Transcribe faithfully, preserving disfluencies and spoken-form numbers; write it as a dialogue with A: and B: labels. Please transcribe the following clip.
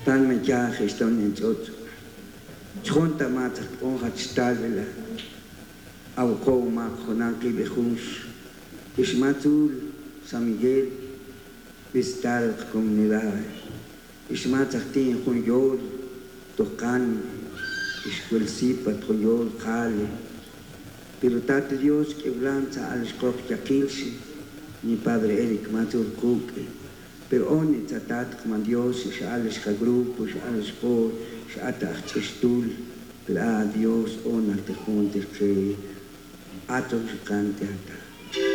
A: Tan me ya gestón en otro. Chonta mata on hatstalvela. Au ko ma khonanki bejuns. Ismatul San Miguel visitar comunidad. Ismatzahtin con yol tocan iscuelsipa con yol jale. Pero tate Dios que blanca al escop yakilsi ni padre Eric Matur Kuke. Pero oni tatat como Dios es alles ka grupo es alles por es atach chestul. Pero a Dios ona te juntes que atos cante ata.